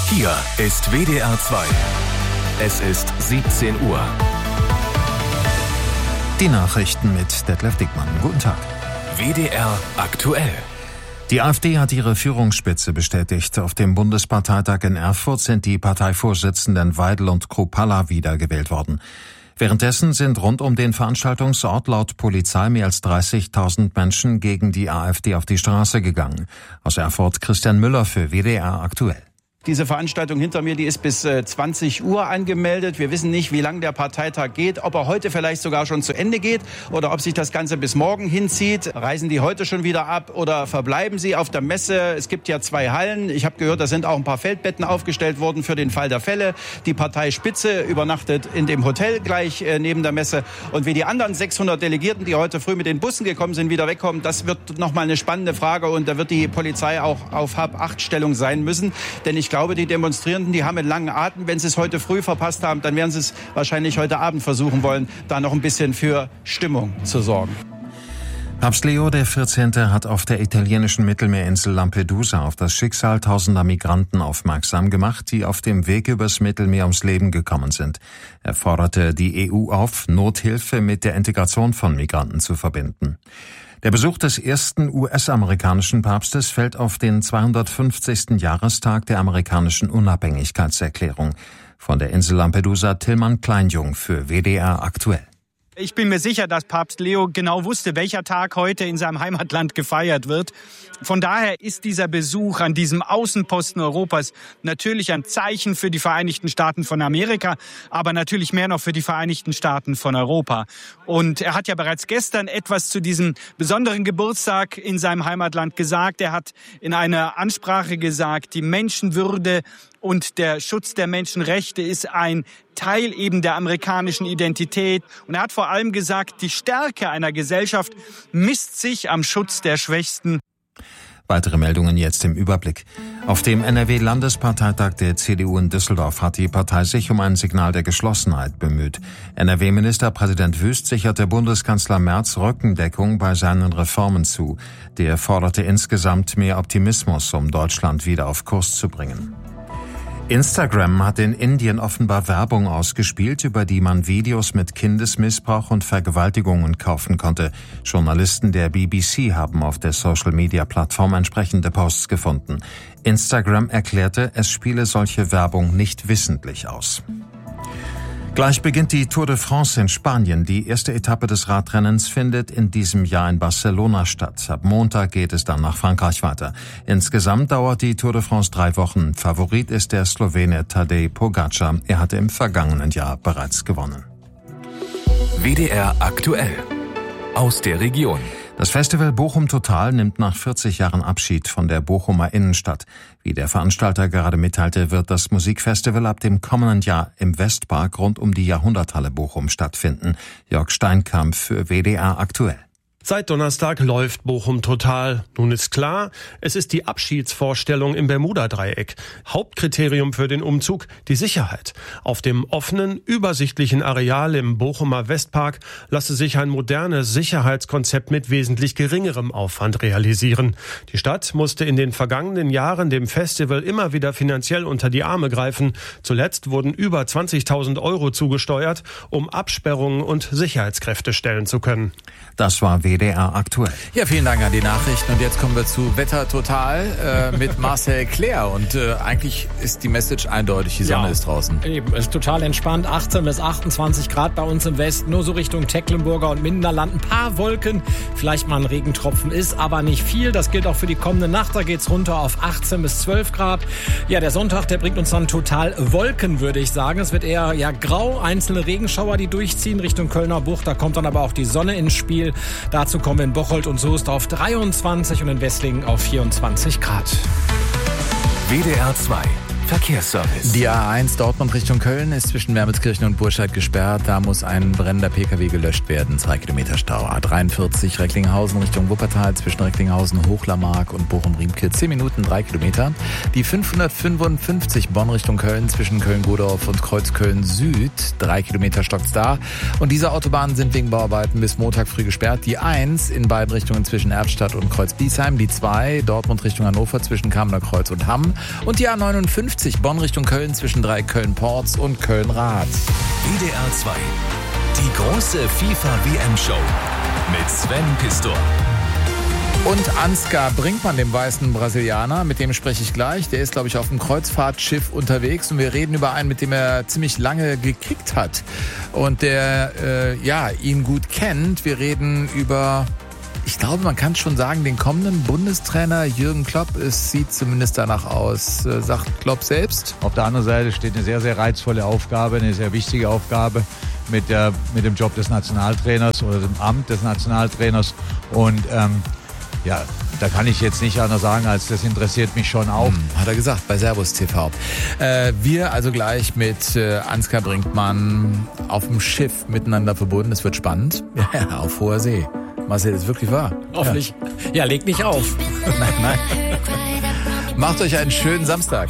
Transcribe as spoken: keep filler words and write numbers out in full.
Hier ist W D R zwei. Es ist siebzehn Uhr. Die Nachrichten mit Detlef Dickmann. Guten Tag. W D R aktuell. Die AfD hat ihre Führungsspitze bestätigt. Auf dem Bundesparteitag in Erfurt sind die Parteivorsitzenden Weidel und Kruppalla wiedergewählt worden. Währenddessen sind rund um den Veranstaltungsort laut Polizei mehr als dreißigtausend Menschen gegen die AfD auf die Straße gegangen. Aus Erfurt Christian Müller für W D R aktuell. Diese Veranstaltung hinter mir, die ist bis zwanzig Uhr angemeldet. Wir wissen nicht, wie lange der Parteitag geht, ob er heute vielleicht sogar schon zu Ende geht oder ob sich das Ganze bis morgen hinzieht. Reisen die heute schon wieder ab oder verbleiben sie auf der Messe? Es gibt ja zwei Hallen. Ich habe gehört, da sind auch ein paar Feldbetten aufgestellt worden für den Fall der Fälle. Die Parteispitze übernachtet in dem Hotel gleich neben der Messe. Und wie die anderen sechshundert Delegierten, die heute früh mit den Bussen gekommen sind, wieder wegkommen, das wird nochmal eine spannende Frage. Und da wird die Polizei auch auf Hab-Acht-Stellung sein müssen. Denn ich Ich glaube, die Demonstrierenden, die haben einen langen Atem. Wenn sie es heute früh verpasst haben, dann werden sie es wahrscheinlich heute Abend versuchen wollen, da noch ein bisschen für Stimmung zu sorgen. Papst Leo der vierzehnte hat auf der italienischen Mittelmeerinsel Lampedusa auf das Schicksal tausender Migranten aufmerksam gemacht, die auf dem Weg übers Mittelmeer ums Leben gekommen sind. Er forderte die E U auf, Nothilfe mit der Integration von Migranten zu verbinden. Der Besuch des ersten U S-amerikanischen Papstes fällt auf den zweihundertfünfzigsten Jahrestag der amerikanischen Unabhängigkeitserklärung. Von der Insel Lampedusa Tillmann Kleinjung für W D R aktuell. Ich bin mir sicher, dass Papst Leo genau wusste, welcher Tag heute in seinem Heimatland gefeiert wird. Von daher ist dieser Besuch an diesem Außenposten Europas natürlich ein Zeichen für die Vereinigten Staaten von Amerika, aber natürlich mehr noch für die Vereinigten Staaten von Europa. Und er hat ja bereits gestern etwas zu diesem besonderen Geburtstag in seinem Heimatland gesagt. Er hat in einer Ansprache gesagt, die Menschenwürde und der Schutz der Menschenrechte ist ein Teil eben der amerikanischen Identität. Und er hat vor allem gesagt, die Stärke einer Gesellschaft misst sich am Schutz der Schwächsten. Weitere Meldungen jetzt im Überblick. Auf dem N R W-Landesparteitag der C D U in Düsseldorf hat die Partei sich um ein Signal der Geschlossenheit bemüht. N R W-Ministerpräsident Wüst sicherte Bundeskanzler Merz Rückendeckung bei seinen Reformen zu. Der forderte insgesamt mehr Optimismus, um Deutschland wieder auf Kurs zu bringen. Instagram hat in Indien offenbar Werbung ausgespielt, über die man Videos mit Kindesmissbrauch und Vergewaltigungen kaufen konnte. Journalisten der B B C haben auf der Social-Media-Plattform entsprechende Posts gefunden. Instagram erklärte, es spiele solche Werbung nicht wissentlich aus. Gleich beginnt die Tour de France in Spanien. Die erste Etappe des Radrennens findet in diesem Jahr in Barcelona statt. Ab Montag geht es dann nach Frankreich weiter. Insgesamt dauert die Tour de France drei Wochen. Favorit ist der Slowene Tadej Pogačar. Er hatte im vergangenen Jahr bereits gewonnen. W D R aktuell. Aus der Region. Das Festival Bochum Total nimmt nach vierzig Jahren Abschied von der Bochumer Innenstadt. Wie der Veranstalter gerade mitteilte, wird das Musikfestival ab dem kommenden Jahr im Westpark rund um die Jahrhunderthalle Bochum stattfinden. Jörg Steinkamp für W D R aktuell. Seit Donnerstag läuft Bochum Total. Nun ist klar, es ist die Abschiedsvorstellung im Bermuda-Dreieck. Hauptkriterium für den Umzug, die Sicherheit. Auf dem offenen, übersichtlichen Areal im Bochumer Westpark lasse sich ein modernes Sicherheitskonzept mit wesentlich geringerem Aufwand realisieren. Die Stadt musste in den vergangenen Jahren dem Festival immer wieder finanziell unter die Arme greifen. Zuletzt wurden über zwanzigtausend Euro zugesteuert, um Absperrungen und Sicherheitskräfte stellen zu können. Das war W D R aktuell. Ja, vielen Dank an die Nachrichten. Und jetzt kommen wir zu Wetter Total äh, mit Marcel Claire. Und äh, eigentlich ist die Message eindeutig, die Sonne ja, ist draußen. Eben, ist total entspannt. achtzehn bis achtundzwanzig Grad bei uns im Westen. Nur so Richtung Tecklenburger und Minderland. Ein paar Wolken, vielleicht mal ein Regentropfen, ist aber nicht viel. Das gilt auch für die kommende Nacht. Da geht's runter auf achtzehn bis zwölf Grad. Ja, der Sonntag, der bringt uns dann total Wolken, würde ich sagen. Es wird eher ja grau, einzelne Regenschauer, die durchziehen Richtung Kölner Bucht. Da kommt dann aber auch die Sonne ins Spiel. Dazu kommen wir in Bocholt und Soest auf dreiundzwanzig und in Wesslingen auf vierundzwanzig Grad. W D R zwei Verkehrsservice. Die A eins Dortmund Richtung Köln ist zwischen Wermelskirchen und Burscheid gesperrt. Da muss ein brennender Pkw gelöscht werden. Zwei Kilometer Stau. A dreiundvierzig Recklinghausen Richtung Wuppertal zwischen Recklinghausen, Hochlarmark und Bochum-Riemke. Zehn Minuten, drei Kilometer. Die fünfhundertfünfundfünfzig Bonn Richtung Köln zwischen Köln-Godorf und Kreuzköln Süd. Drei Kilometer stockt's da. Und diese Autobahnen sind wegen Bauarbeiten bis Montag früh gesperrt. Die eins in beiden Richtungen zwischen Erftstadt und Kreuzbiesheim. Die zwei Dortmund Richtung Hannover zwischen Kamener Kreuz und Hamm. Und die A neunundfünfzig fünfzig Bonn Richtung Köln zwischen drei Köln-Ports und Köln-Rath. W D R zwei. Die große FIFA-W M-Show mit Sven Pistor. Und Ansgar Brinkmann, dem weißen Brasilianer, mit dem spreche ich gleich. Der ist, glaube ich, auf einem Kreuzfahrtschiff unterwegs und wir reden über einen, mit dem er ziemlich lange gekickt hat und der, äh, ja, ihn gut kennt. Wir reden über, ich glaube, man kann schon sagen, den kommenden Bundestrainer Jürgen Klopp. Es sieht zumindest danach aus, äh, sagt Klopp selbst. Auf der anderen Seite steht eine sehr, sehr reizvolle Aufgabe, eine sehr wichtige Aufgabe mit, der, mit dem Job des Nationaltrainers oder dem Amt des Nationaltrainers und ähm, ja, da kann ich jetzt nicht anders sagen, als das interessiert mich schon auch. Hm, hat er gesagt, bei Servus T V. Äh, wir also gleich mit äh, Ansgar Brinkmann auf dem Schiff miteinander verbunden. Es wird spannend. Ja, auf hoher See. Marcel, ist wirklich wahr. Hoffentlich. Ja, ja, leg nicht auf. Nein, nein. Macht euch einen schönen Samstag.